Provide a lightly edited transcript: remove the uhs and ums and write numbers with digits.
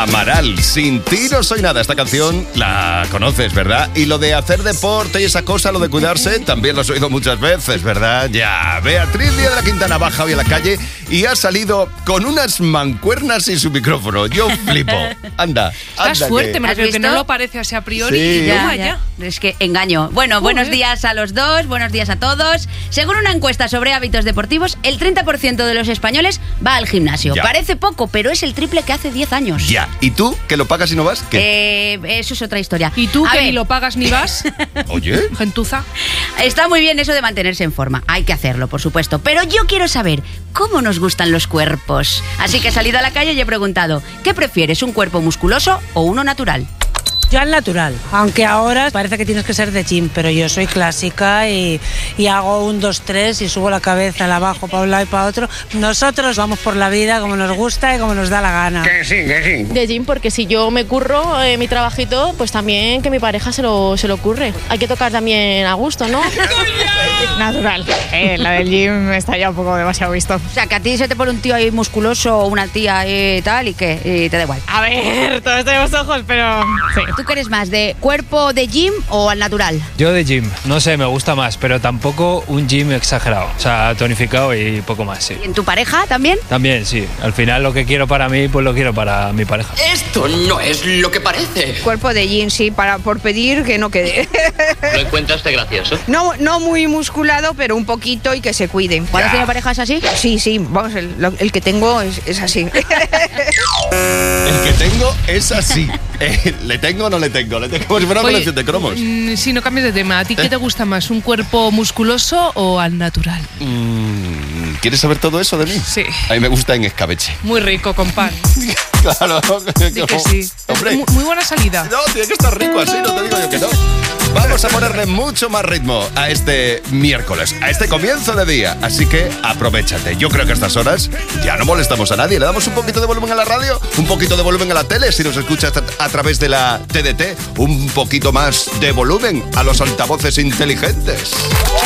Amaral, Sin ti no soy nada. Esta canción la conoces, ¿verdad? Y lo de hacer deporte y esa cosa, lo de cuidarse, también lo has oído muchas veces, ¿verdad? Ya, Beatriz Díaz de la Quintana baja hoy a la calle y ha salido con unas mancuernas y su micrófono. Yo flipo. Anda. Estás fuerte, me refiero, que no lo parece así a priori. Sí. Ya. Es que engaño. Bueno, buenos días a los dos, buenos días a todos. Según una encuesta sobre hábitos deportivos, el 30% de los españoles va al gimnasio. Ya. Parece poco, pero es el triple que hace 10 años. Ya. ¿Y tú, que lo pagas y no vas? ¿Qué? Eso es otra historia. ¿Y tú, que ni lo pagas ni vas? Oye. Gentuza. Está muy bien eso de mantenerse en forma. Hay que hacerlo, por supuesto. Pero yo quiero saber cómo nos gustan los cuerpos. Así que he salido a la calle y he preguntado, ¿qué prefieres, un cuerpo musculoso o uno natural? Yo al natural, aunque ahora parece que tienes que ser de gym, pero yo soy clásica y hago 1, 2, 3 y subo la cabeza, la bajo para un lado y para otro. Nosotros vamos por la vida como nos gusta y como nos da la gana. Que sí. De gym, porque si yo me curro mi trabajito, pues también que mi pareja se lo curre. Hay que tocar también a gusto, ¿no? Natural. La del gym está ya un poco demasiado visto. O sea, que a ti se te pone un tío ahí musculoso o una tía tal y que te da igual. A ver, todos tenemos ojos, pero sí. ¿Tú qué eres más, de cuerpo de gym o al natural? Yo de gym, no sé, me gusta más, pero tampoco un gym exagerado. O sea, tonificado y poco más, sí. ¿Y en tu pareja también? También, sí. Al final lo que quiero para mí, pues lo quiero para mi pareja. Esto no es lo que parece. Cuerpo de gym, sí, por pedir que no quede. ¿Lo encuentraste gracioso? No muy musculado, pero un poquito y que se cuide. ¿Cuándo tiene pareja es así? Sí, vamos, el que tengo es así. El que tengo es así. ¿Le tengo o no le tengo? Le tengo como si fuera una colección de cromos. Si no cambies de tema, ¿a ti qué te gusta más? ¿Un cuerpo musculoso o al natural? ¿Quieres saber todo eso de mí? Sí. A mí me gusta en escabeche. Muy rico, con pan. Claro. Sí que sí. Hombre. Muy buena salida. No, tiene que estar rico así, no te digo yo que no. Vamos a ponerle mucho más ritmo a este miércoles, a este comienzo de día. Así que aprovéchate. Yo creo que a estas horas ya no molestamos a nadie. Le damos un poquito de volumen a la radio, un poquito de volumen a la tele, si nos escuchas a través de la TDT, un poquito más de volumen a los altavoces inteligentes.